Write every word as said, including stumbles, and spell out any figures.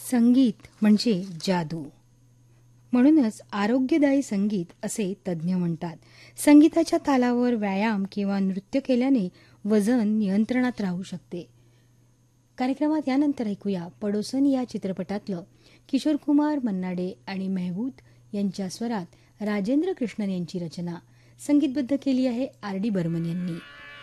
संगीत म्हणजे जादू. म्हणूनच आरोग्यदायी संगीत असे तज्ज्ञ म्हणतात. संगीताच्या तालावर व्यायाम किंवा नृत्य केल्याने वजन नियंत्रणात राहू शकते. कार्यक्रमात यानंतर ऐकूया पडोसन या चित्रपटातलं किशोर कुमार, मन्ना डे आणि मेहबूद यांच्या स्वरात राजेंद्र कृष्णन यांची रचना. संगीतबद्ध केली आहे आर डी बर्मन यांनी.